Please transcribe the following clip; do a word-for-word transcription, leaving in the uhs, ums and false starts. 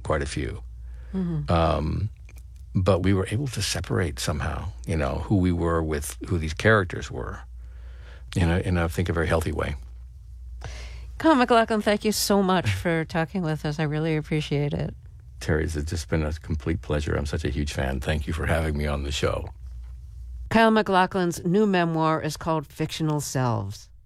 quite a few. Mm-hmm. Um, but we were able to separate somehow, you know, who we were with who these characters were, in a, in a, I think, a very healthy way. Kyle MacLachlan, thank you so much for talking with us. I really appreciate it. Terry, it's just been a complete pleasure. I'm such a huge fan. Thank you for having me on the show. Kyle MacLachlan's new memoir is called Fictional Selves.